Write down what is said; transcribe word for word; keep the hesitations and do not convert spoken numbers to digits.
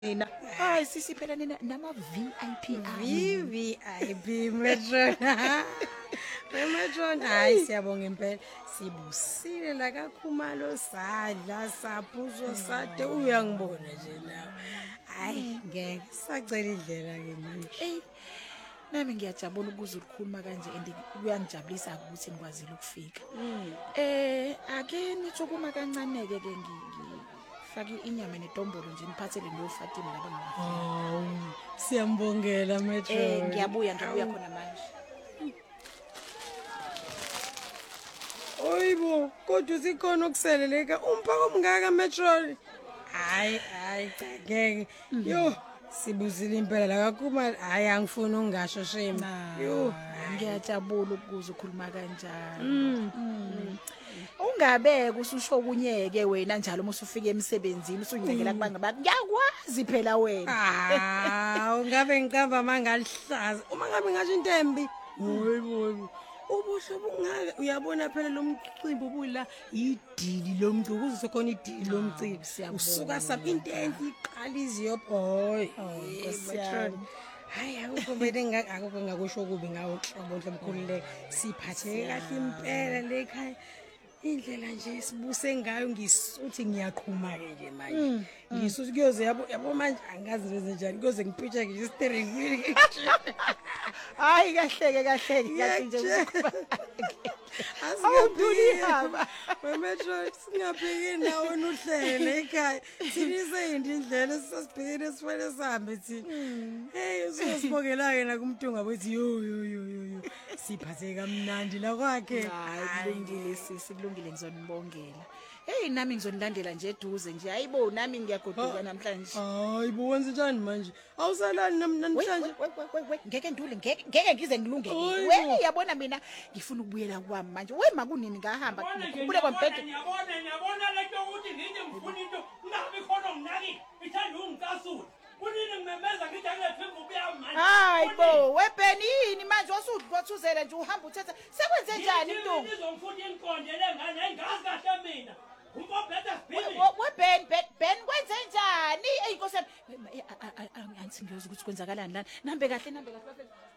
Nina hayi sisi phela nina nama V I P V V I P Metro. Metro hayi siyabonga impela sibusile la kaKhumalo sadla saphuzo sade uyangibona nje nawe. Hayi ngeke sacela indlela ke manje. Eh nami ngiyajabula ukuze ukukhuluma kanje and kuyangijabulisa ukuthi ngikwazile ukufika. Eh ake nithi ukuma kancane ke ke ngifake inyama nedombolo nje niphathele no Fatima laba ngapha. Hawu siyambongela Metro. Eh ngiyabuya ngibuya khona manje. Oyibo kodwa sikhona okuseleleka umphako omngaka Metro. Hayi hayi cha ngeke. Yo sibuzile impela la kaKhumalo hayi angifuni ungasho shema. Yo ngiyajabula ukuze ukhuluma kanjalo. Ungabeke ususho kunyeke wena njalo uma usufika emsebenzini usunyekela kubanga bathi ngiyakwazi phela wena. Ah ungabe ngiqamba mangalihlaza uma ngabe ngasho into embi. Hoyibo ubuhle bungaka uyabona phela lo mcimbi ubula idili lomculo kuze khona idili lomcimbi usuka sab into enhle iqala iziyopho hoyi Metro. Hayi akukho bele ngaka akukho ngakusho kubi ngawo nhlobo mkhululeke siphathe kahle impela lekhaya indlela nje sibuse ngayo ngisuthi ngiyaqhuma ke nje manje ngisuthi kuyoze yabo yabo manje angazi lenze njani kuyoze ngipitcha nje steering wheel. Hayi kahleke kahleke kahle nje Asingaphi Metro singabheki nawe nohlele ekhaya sinise indlela sisibhekene sifele sihambe thina hey usosibongela ke na kumntunga bethi yo yo yo yo siphathe kamnandi la kwakhe. Hayi kulungile sisi kulungile ngizonibongela. Hey nami ngizonilandela nje eduze nje hayibo nami ngiyagoduka namhlanje. Hayibo wenza njani manje awusalani namhlanje ngeke ndule ngeke ngeke ngize ngilungele we yabona mina ngifuna ukubuyela kwami manje we makunini ngahamba ngikhumbule kwambhede. Ngiyabona ngiyabona lento ukuthi ngithi ngifuna into ngabe khona nginaki ithanda ungicasula kunini ngimemeza ngithi angethemba ubuyami manje. Hayibo webheni yini manje wasudwathuzela nje uhamba uthetha sekwenze njani intombi ngizomfuthi inqondele ngane engazi kahle mina umpobhetha sibili webheni ben kwenze njani eyinkosi angithi ngiyoza ukuthi kwenzakalani lana nambe kahle nambe kahle